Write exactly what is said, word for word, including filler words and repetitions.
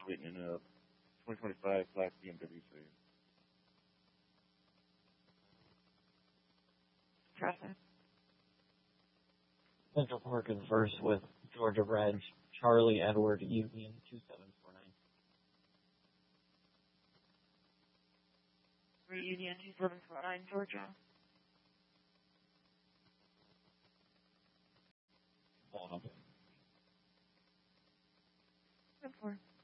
waiting in a twenty twenty-five Black B M W for you. Traffic. Central Park is first with Georgia Reg, Charlie Edward Union two seven four nine. Reunion two seven four nine, Georgia. Hold on. ten four.